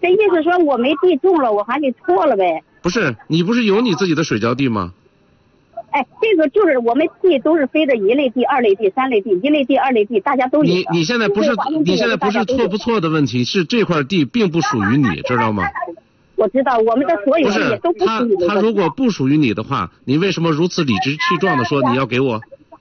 这意思说我没地种了，我还给错了呗？ 不是，你不是有你自己的水浇地吗？ 哎，这个就是我们地都是分的一类地、二类地、三类地，一类地、二类地，大家都有。 你现在不是错不错的问题，是这块地并不属于你，知道吗？ 我知道，我们的所有地都不属于你。 他如果不属于你的话，你为什么如此理直气壮的说你要给我？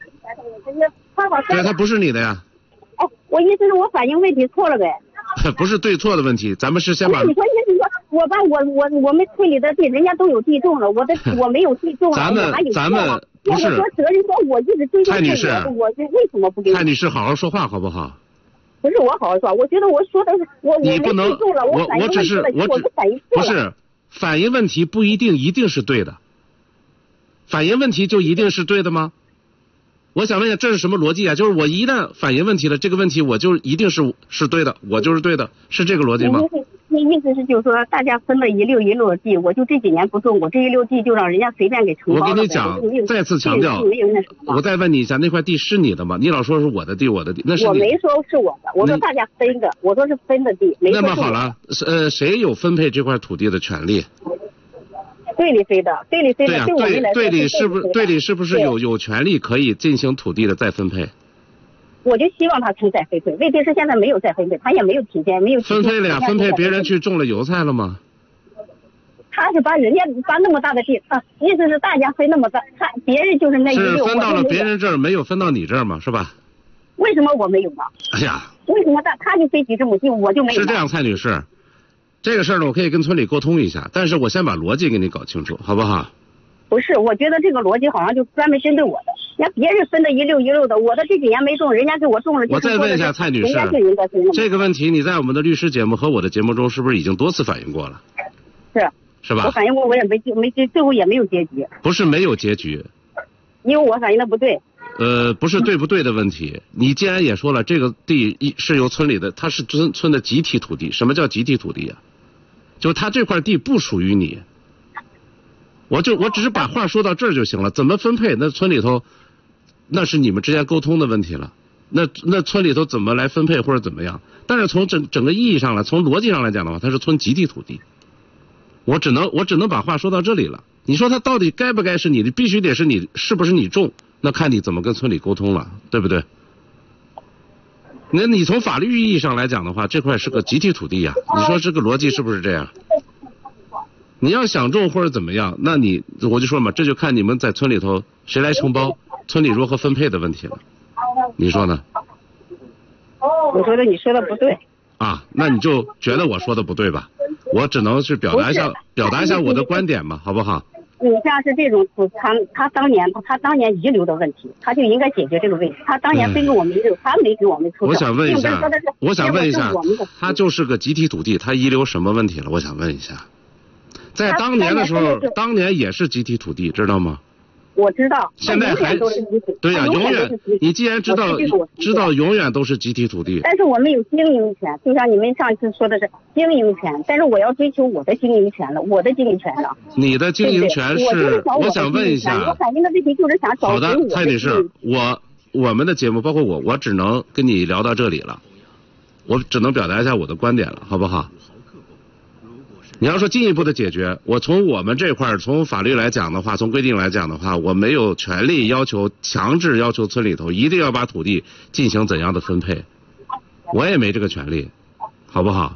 对，他不是你的呀。 哎，我意思是我反映问题错了呗。 不是对错的问题，咱们是先把。 你说意思说，我把我们村里的地，人家都有地种了，我没有地种了， 咱们不是。 要说责任说，我一直追究蔡女士， 我为什么不给？ 蔡女士，好好说话好不好？ 不是我好好说，我觉得我说的是你不能，我只是不是反映问题不一定是对的，反映问题就一定是对的吗？我想问一下，这是什么逻辑啊？就是我一旦反映问题了，这个问题我就一定是对的，我就是对的，是这个逻辑吗？ 你意思是就是说，大家分了一溜的地，我就这几年不种，我这一溜地就让人家随便给承包了。 我跟你讲，再次强调，我再问你一下，那块地是你的吗？你老说是我的地，那是你。 我没说是我的，我说大家分的，我说是分的地，没说是我的。 那么好了，谁有分配这块土地的权利？ 队里分的，队里分的， 对我们来说，队里是不是有权利可以进行土地的再分配？ 我就希望他从再分配，问题是现在没有再分配，他也没有体现，没有分配了呀，分配别人去种了油菜了吗？ 他是把人家把那么大的地，意思是大家分那么大，别人就是那一溜， 是分到了别人这儿，没有分到你这儿吗？是吧？ 为什么我没有呢？ 哎呀， 为什么他就分几十亩地，我就没有？ 是这样，蔡女士。这个事儿呢，我可以跟村里沟通一下，但是我先把逻辑给你搞清楚，好不好？ 不是，我觉得这个逻辑好像就专门针对我的，人家别人分的一溜的，我的这几年没种，人家给我种了。 我再问一下蔡女士，这个问题你在我们的律师节目和我的节目中是不是已经多次反映过了？是吧？ 我反映过，我也没最后也没有结局。 不是没有结局， 因为我反映的不对。 不是对不对的问题。你既然也说了，这个地是由村里的，它是村的集体土地。什么叫集体土地啊？就他这块地不属于你，我只是把话说到这儿就行了。怎么分配？那村里头那是你们之间沟通的问题了。那村里头怎么来分配或者怎么样？但是从整个意义上来，从逻辑上来讲的话，它是村集体土地。我只能把话说到这里了。你说它到底该不该是你的？必须得是你，是不是你种？那看你怎么跟村里沟通了，对不对？那你从法律意义上来讲的话，这块是个集体土地呀。你说这个逻辑是不是这样？你要想种或者怎么样，那我就说嘛，这就看你们在村里头谁来承包，村里如何分配的问题了。你说呢？ 我觉得你说的不对。 啊，那你就觉得我说的不对吧？我只能是表达一下我的观点嘛，好不好？ 你像是这种他当年遗留的问题，他就应该解决这个问题。他当年分给我们遗留，他没给我们出。 我想问一下，他就是个集体土地，他遗留什么问题了？我想问一下，在当年的时候，当年也是集体土地，知道吗？ 我知道。 现在还对呀，永远你既然知道永远都是集体土地。 但是我们有经营权，就像你们上次说的是经营权，但是我要追求我的经营权了，我的经营权了。 你的经营权是？我想问一下。 我反映的问题就是想找好的，蔡女士，我们的节目包括我只能跟你聊到这里了，我只能表达一下我的观点了，好不好？你要说进一步的解决，我从我们这块从法律来讲的话，从规定来讲的话，我没有权利强制要求村里头一定要把土地进行怎样的分配，我也没这个权利，好不好？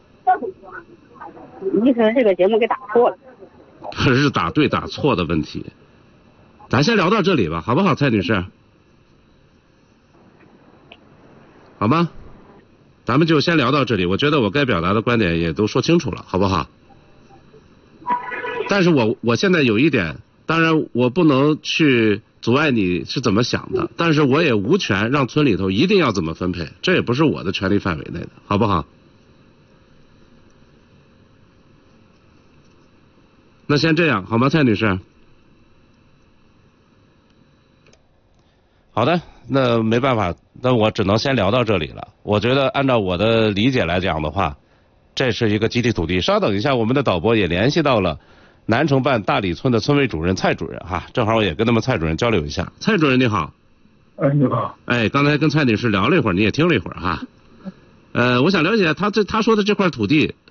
你可能这个节目给打错了。 是打对打错的问题，咱先聊到这里吧，好不好，蔡女士？好吗？咱们就先聊到这里，我觉得我该表达的观点也都说清楚了，好不好？但是我现在有一点，当然我不能去阻碍你是怎么想的，但是我也无权让村里头一定要怎么分配，这也不是我的权利范围内的，好不好？那先这样好吗，蔡女士？好的，那没办法，那我只能先聊到这里了。我觉得按照我的理解来讲的话，这是一个集体土地。稍等一下，我们的导播也联系到了南城办大里村的村委主任蔡主任哈，正好我也跟他们蔡主任交流一下。蔡主任你好。 你好。 刚才跟蔡女士聊了一会儿，你也听了一会儿哈。我想了解他说的这块土地，